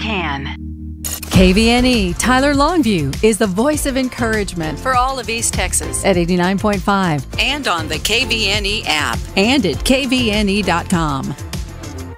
can. KVNE Tyler Longview is the voice of encouragement For all of East Texas. at 89.5 And on the KVNE app. and at kvne.com.